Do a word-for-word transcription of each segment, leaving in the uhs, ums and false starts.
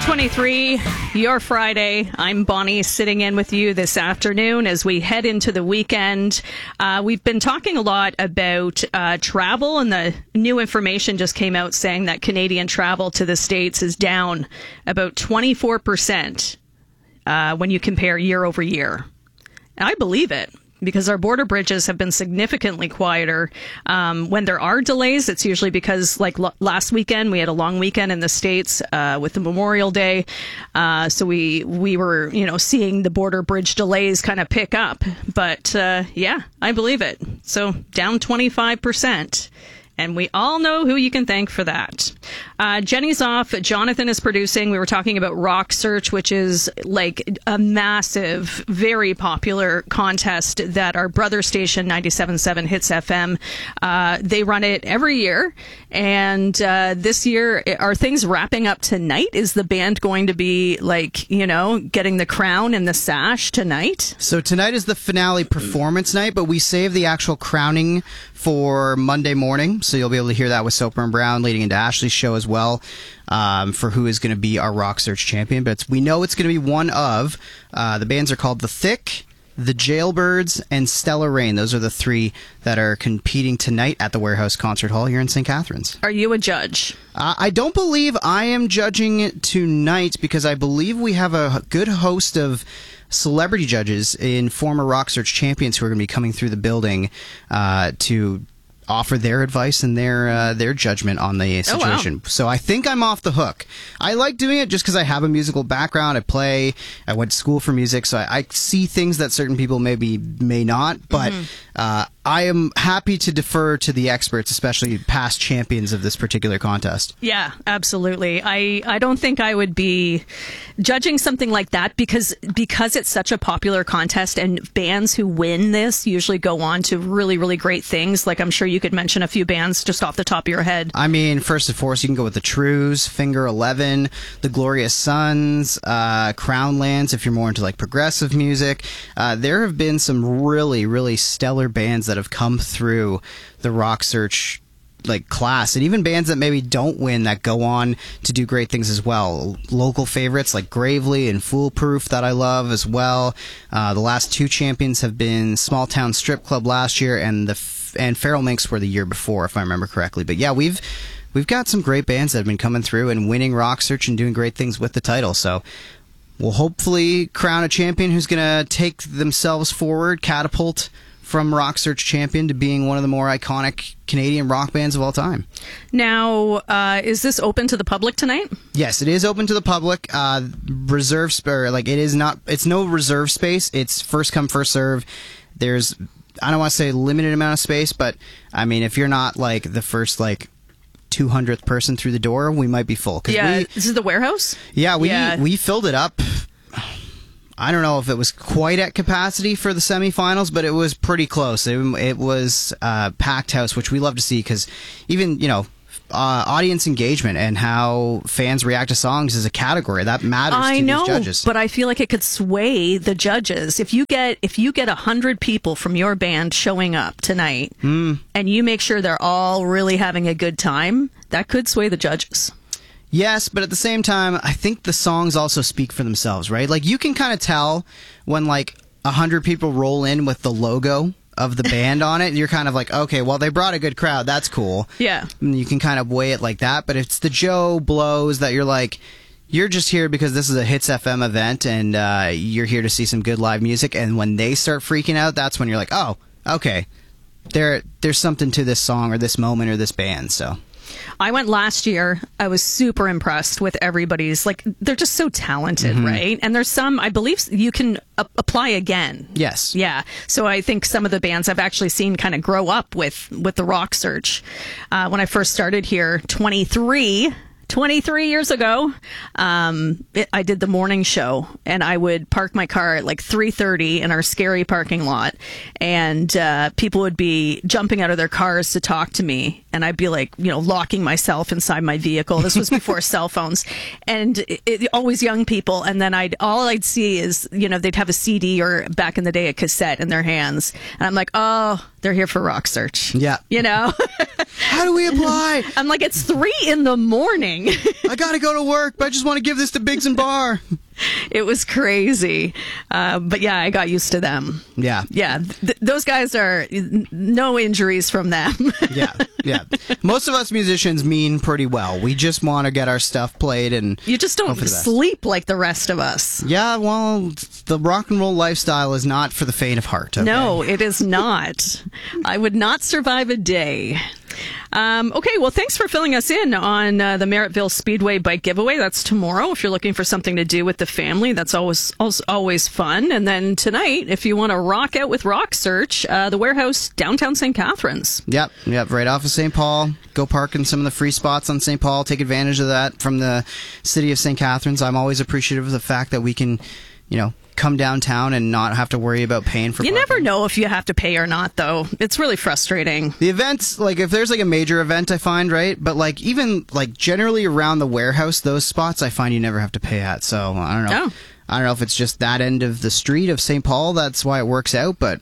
twenty-three, your Friday. I'm Bonnie, sitting in with you this afternoon as we head into the weekend. Uh, we've been talking a lot about uh, travel, and the new information just came out saying that Canadian travel to the States is down about twenty-four percent uh, when you compare year over year. And I believe it, because our border bridges have been significantly quieter. Um, when there are delays, it's usually because, like l- last weekend, we had a long weekend in the States uh, with the Memorial Day. Uh, so we we were, you know, seeing the border bridge delays kind of pick up. But uh, yeah, I believe it. So down twenty-five percent. And we all know who you can thank for that. Uh, Jenny's off. Jonathan is producing. We were talking about Rock Search, which is like a massive, very popular contest that our brother station, ninety-seven point seven Hits F M, uh, they run it every year. And uh, this year, are things wrapping up tonight? Is the band going to be, like, you know, getting the crown and the sash tonight? So tonight is the finale performance night, but we save the actual crowning for Monday morning. So you'll be able to hear that with Soper and Brown leading into Ashley's show as well, um, for who is going to be our Rock Search champion. But it's, we know it's going to be one of, uh, the bands are called The Thick, The Jailbirds, and Stellar Rain. Those are the three that are competing tonight at the Warehouse Concert Hall here in Saint Catharines. Are you a judge? Uh, I don't believe I am judging it tonight, because I believe we have a good host of celebrity judges in former Rock Search champions who are going to be coming through the building uh, to offer their advice and their uh, their judgment on the situation. Oh, wow. So I think I'm off the hook. I like doing it just because I have a musical background. I play. I went to school for music, so I, I see things that certain people maybe may not. But mm-hmm. uh, I am happy to defer to the experts, especially past champions of this particular contest. Yeah, absolutely. I, I don't think I would be judging something like that because because it's such a popular contest, and bands who win this usually go on to really, really great things. Like, I'm sure you could mention a few bands just off the top of your head. I mean, first and foremost, you can go with the Trues, Finger Eleven, the Glorious Sons, uh, Crownlands, if you're more into like progressive music. Uh, there have been some really, really stellar bands that have come through the Rock Search like class, and even bands that maybe don't win that go on to do great things as well. Local favorites like Gravely and Foolproof that I love as well. Uh, the last two champions have been Small Town Strip Club last year, and the and Feral Minx were the year before, if I remember correctly. But yeah, we've we've got some great bands that have been coming through and winning Rock Search and doing great things with the title. So we'll hopefully crown a champion who's going to take themselves forward, catapult from Rock Search champion to being one of the more iconic Canadian rock bands of all time. Now, uh, is this open to the public tonight? Yes, it is open to the public. Uh, reserve spare, like it is not. It's no reserve space. It's first come, first serve. There's, I don't want to say limited amount of space, but I mean, if you're not like the first like two hundredth person through the door, we might be full. Yeah, we, this is the Warehouse? Yeah, we yeah. we filled it up. I don't know if it was quite at capacity for the semifinals, but it was pretty close. It, it was uh, packed house, which we love to see, because even, you know, uh, audience engagement and how fans react to songs is a category that matters I to know, these judges. But I feel like it could sway the judges. If you get if you get a hundred people from your band showing up tonight, mm. and you make sure they're all really having a good time, that could sway the judges. Yes, but at the same time, I think the songs also speak for themselves, right? Like, you can kind of tell when, like, a hundred people roll in with the logo of the band on it. You're kind of like, okay, well, they brought a good crowd. That's cool. Yeah. And you can kind of weigh it like that. But it's the Joe Blows that you're like, you're just here because this is a Hits F M event, and uh, you're here to see some good live music. And when they start freaking out, that's when you're like, oh, okay, there, there's something to this song or this moment or this band, so... I went last year. I was super impressed with everybody's, like, they're just so talented, mm-hmm. right? And there's some, I believe you can a- apply again. Yes. Yeah. So I think some of the bands I've actually seen kind of grow up with, with the Rock Search. Uh, when I first started here, twenty-three twenty-three years ago, um, it, I did the morning show, and I would park my car at like three thirty in our scary parking lot, and uh, people would be jumping out of their cars to talk to me, and I'd be like, you know, locking myself inside my vehicle. This was before cell phones, and it, it, always young people, and then I'd all I'd see is, you know, they'd have a C D or back in the day a cassette in their hands, and I'm like, oh, they're here for Rock Search. Yeah. You know? How do we apply? I'm like, it's three in the morning. morning. I gotta go to work, but I just want to give this to Biggs and Bar. It was crazy. Uh, but yeah, I got used to them. Yeah. Yeah. Th- those guys are no injuries from them. yeah. Yeah. Most of us musicians mean pretty well. We just want to get our stuff played and you just don't sleep like the rest of us. Yeah. Well, the rock and roll lifestyle is not for the faint of heart. Okay? No, it is not. I would not survive a day. Um, okay, well, thanks for filling us in on uh, the Merrittville Speedway bike giveaway. That's tomorrow. If you're looking for something to do with the family, that's always always, always fun. And then tonight, if you want to rock out with Rock Search, uh, the Warehouse, downtown Saint Catharines. Yep, yep, right off of Saint Paul. Go park in some of the free spots on Saint Paul. Take advantage of that from the city of Saint Catharines. I'm always appreciative of the fact that we can, you know, come downtown and not have to worry about paying for you parking. Never know if you have to pay or not, though. It's really frustrating. The events, like if there's like a major event, I find, right? But like even like generally around the Warehouse, those spots I find you never have to pay at. So I don't know. Oh. I don't know if it's just that end of the street of Saint Paul, that's why it works out. But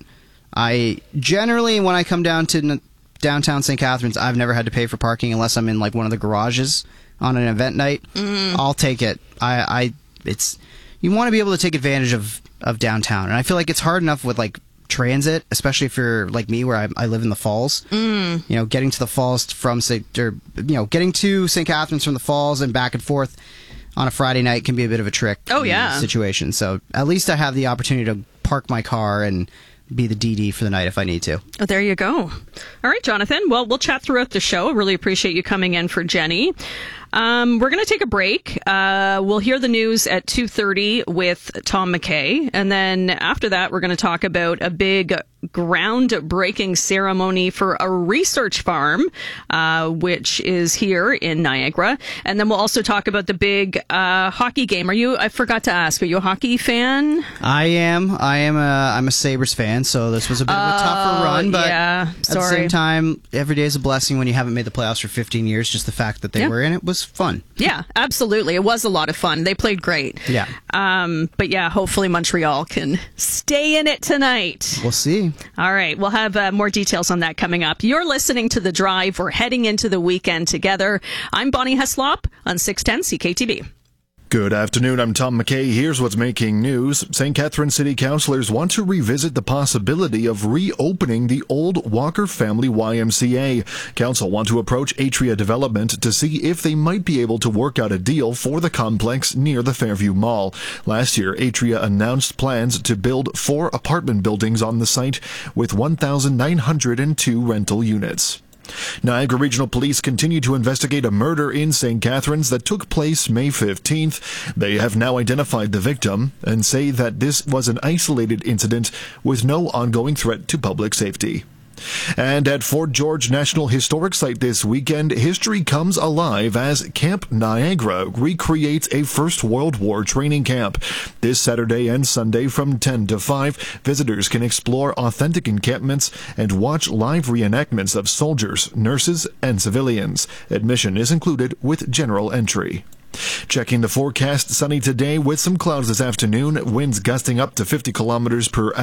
I generally, when I come down to n- downtown Saint Catharines, I've never had to pay for parking unless I'm in like one of the garages on an event night. Mm. I'll take it. I, I, it's, you want to be able to take advantage of, of downtown. And I feel like it's hard enough with like transit, especially if you're like me where I, I live in the Falls. Mm. You know, getting to the Falls from Saint or you know, getting to Saint Catharines from the Falls and back and forth on a Friday night can be a bit of a trick. Oh yeah. Situation. So at least I have the opportunity to park my car and be the D D for the night if I need to. Oh, there you go. All right, Jonathan. Well, we'll chat throughout the show. I really appreciate you coming in for Jenny. Um, we're going to take a break. Uh, we'll hear the news at two thirty with Tom McKay. And then after that, we're going to talk about a big groundbreaking ceremony for a research farm, uh, which is here in Niagara. And then we'll also talk about the big uh, hockey game. Are you, I forgot to ask, are you a hockey fan? I am. I am a, I'm a Sabres fan, so this was a bit of a tougher Oh, run. But yeah. at Sorry. the same time, every day is a blessing when you haven't made the playoffs for fifteen years. Just the fact that they Yeah. were in it was fun. Yeah, absolutely. It was a lot of fun. They played great. Yeah. Um, but yeah, hopefully Montreal can stay in it tonight. We'll see. All right. We'll have uh, more details on that coming up. You're listening to The Drive. We're heading into the weekend together. I'm Bonnie Heslop on six ten C K T B. Good afternoon, I'm Tom McKay. Here's what's making news. Saint Catharines City Councillors want to revisit the possibility of reopening the old Walker Family Y M C A. Council want to approach Atria Development to see if they might be able to work out a deal for the complex near the Fairview Mall. Last year, Atria announced plans to build four apartment buildings on the site with one thousand nine hundred two rental units. Niagara Regional Police continue to investigate a murder in Saint Catharines that took place May fifteenth. They have now identified the victim and say that this was an isolated incident with no ongoing threat to public safety. And at Fort George National Historic Site this weekend, history comes alive as Camp Niagara recreates a First World War training camp. This Saturday and Sunday from ten to five, visitors can explore authentic encampments and watch live reenactments of soldiers, nurses, and civilians. Admission is included with general entry. Checking the forecast, sunny today with some clouds this afternoon, winds gusting up to fifty kilometers per hour.